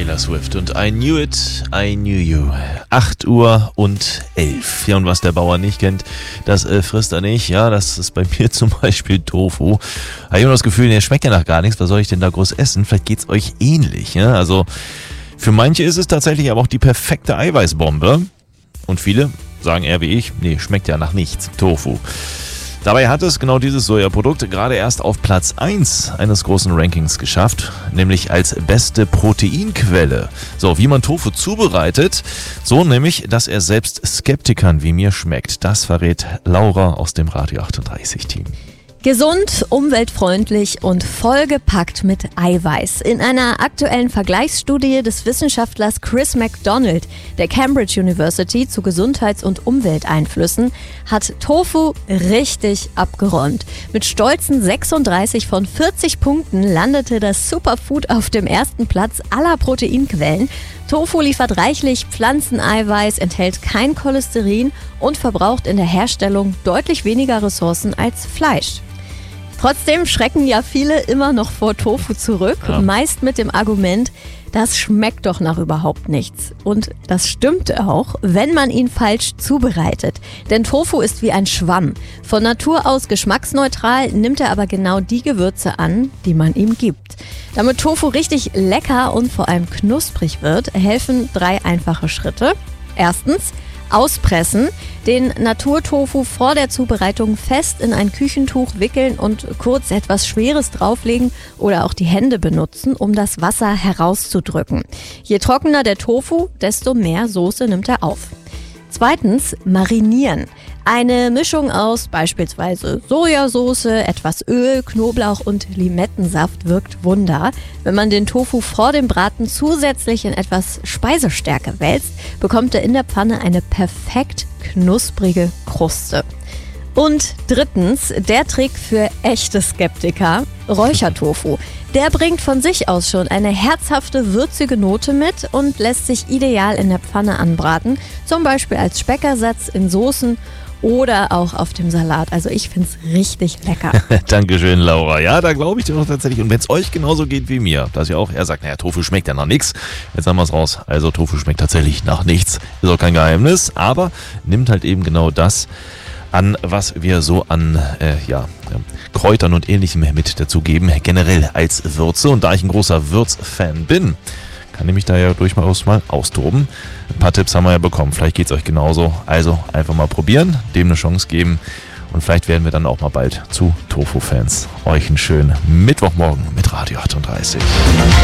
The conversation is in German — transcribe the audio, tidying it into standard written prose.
Taylor Swift und I Knew It, I Knew You. 8:11 Uhr. Ja, und was der Bauer nicht kennt, das frisst er nicht. Ja, das ist bei mir zum Beispiel Tofu. Habe ich immer das Gefühl, der schmeckt ja nach gar nichts. Was soll ich denn da groß essen? Vielleicht geht's euch ähnlich. Ja? Also für manche ist es tatsächlich aber auch die perfekte Eiweißbombe. Und viele sagen eher wie ich, nee, schmeckt ja nach nichts. Tofu. Dabei hat es genau dieses Sojaprodukt gerade erst auf Platz 1 eines großen Rankings geschafft, nämlich als beste Proteinquelle. So, wie man Tofu zubereitet, so nämlich, dass er selbst Skeptikern wie mir schmeckt. Das verrät Laura aus dem Radio 38 Team. Gesund, umweltfreundlich und vollgepackt mit Eiweiß. In einer aktuellen Vergleichsstudie des Wissenschaftlers Chris McDonald der Cambridge University zu Gesundheits- und Umwelteinflüssen hat Tofu richtig abgeräumt. Mit stolzen 36 von 40 Punkten landete das Superfood auf dem ersten Platz aller Proteinquellen. Tofu liefert reichlich Pflanzeneiweiß, enthält kein Cholesterin und verbraucht in der Herstellung deutlich weniger Ressourcen als Fleisch. Trotzdem schrecken ja viele immer noch vor Tofu zurück, meist mit dem Argument, das schmeckt doch nach überhaupt nichts. Und das stimmt auch, wenn man ihn falsch zubereitet. Denn Tofu ist wie ein Schwamm. Von Natur aus geschmacksneutral, nimmt er aber genau die Gewürze an, die man ihm gibt. Damit Tofu richtig lecker und vor allem knusprig wird, helfen 3 einfache Schritte. Erstens, auspressen, den Naturtofu vor der Zubereitung fest in ein Küchentuch wickeln und kurz etwas Schweres drauflegen oder auch die Hände benutzen, um das Wasser herauszudrücken. Je trockener der Tofu, desto mehr Soße nimmt er auf. Zweitens, marinieren. Eine Mischung aus beispielsweise Sojasauce, etwas Öl, Knoblauch und Limettensaft wirkt Wunder. Wenn man den Tofu vor dem Braten zusätzlich in etwas Speisestärke wälzt, bekommt er in der Pfanne eine perfekt knusprige Kruste. Und drittens, der Trick für echte Skeptiker, Räuchertofu. Der bringt von sich aus schon eine herzhafte, würzige Note mit und lässt sich ideal in der Pfanne anbraten, zum Beispiel als Speckersatz in Soßen oder auch auf dem Salat. Also ich finde es richtig lecker. Dankeschön, Laura. Ja, da glaube ich dir doch tatsächlich. Und wenn es euch genauso geht wie mir, dass ihr auch eher sagt, naja, Tofu schmeckt ja nach nichts. Jetzt haben wir es raus. Also Tofu schmeckt tatsächlich nach nichts. Ist auch kein Geheimnis, aber nimmt halt eben genau das an, was wir so an Kräutern und Ähnlichem mit dazugeben, generell als Würze. Und da ich ein großer Würzfan bin, kann ich mich da ja durchaus mal austoben. Ein paar Tipps haben wir ja bekommen. Vielleicht geht es euch genauso. Also einfach mal probieren, dem eine Chance geben. Und vielleicht werden wir dann auch mal bald zu Tofu-Fans. Euch einen schönen Mittwochmorgen mit Radio 38.